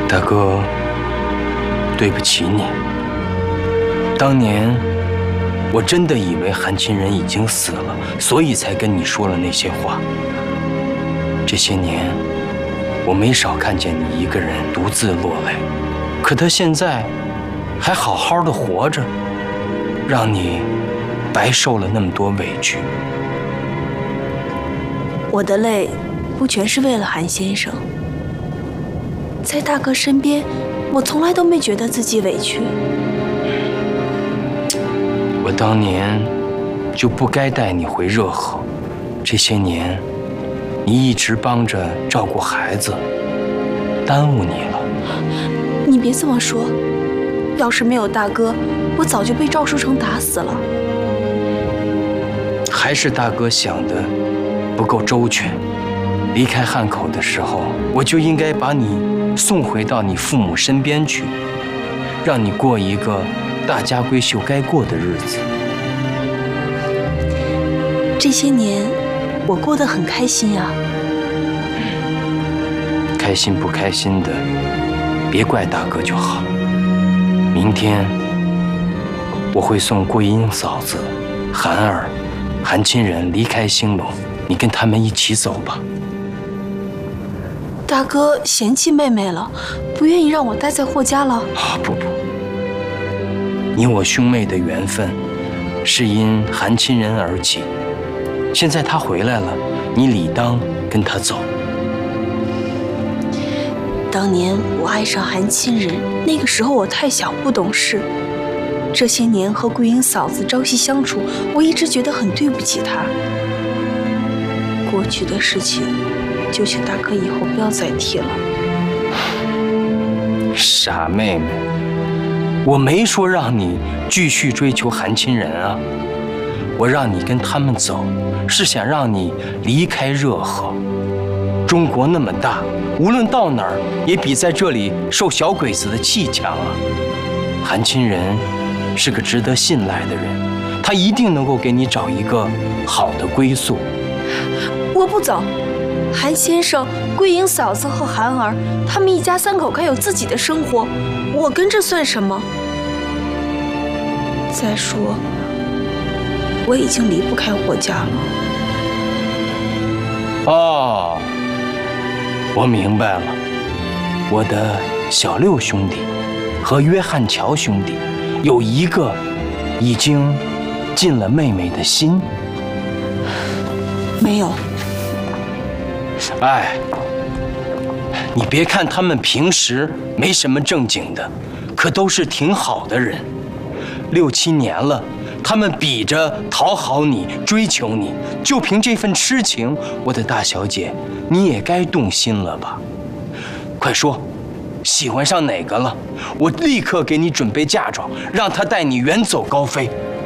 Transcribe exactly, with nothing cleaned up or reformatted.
大哥，对不起你。当年我真的以为韩亲人已经死了，所以才跟你说了那些话。这些年，我没少看见你一个人独自落泪，可他现在还好好的活着，让你白受了那么多委屈。 我的泪不全是为了韩先生，在大哥身边，我从来都没觉得自己委屈。 我当年就不该带你回热河，这些年你一直帮着照顾孩子，耽误你了。 你别这么说，要是没有大哥，我早就被赵书成打死了。 还是大哥想的不够周全。离开汉口的时候，我就应该把你送回到你父母身边去，让你过一个大家闺秀该过的日子。 这些年，我过得很开心呀。 开心不开心的，别怪大哥就好。明天我会送桂英嫂子、韩儿、韩亲人离开兴隆，你跟他们一起走吧。 大哥嫌弃妹妹了，不愿意让我待在霍家了。 啊，不不，你我兄妹的缘分是因韩亲人而起，现在他回来了，你理当跟他走。 当年我爱上韩亲人，那个时候我太小不懂事。这些年和桂英嫂子朝夕相处，我一直觉得很对不起她。过去的事情，就请大哥以后不要再提了。 傻妹妹，我没说让你继续追求韩亲人啊，我让你跟他们走，是想让你离开热河。中国那么大，无论到哪儿也比在这里受小鬼子的气强啊。韩亲人是个值得信赖的人，他一定能够给你找一个好的归宿。 我不走，韩先生、桂英嫂子和韩儿，他们一家三口该有自己的生活，我跟着算什么？再说，我已经离不开霍家了。 哦，我明白了，我的小六兄弟和约翰乔兄弟有一个已经进了妹妹的心。 没有。 哎，你别看他们平时没什么正经的，可都是挺好的人。六七年了，他们比着讨好你、追求你，就凭这份痴情，我的大小姐，你也该动心了吧？快说，喜欢上哪个了？我立刻给你准备嫁妆，让他带你远走高飞。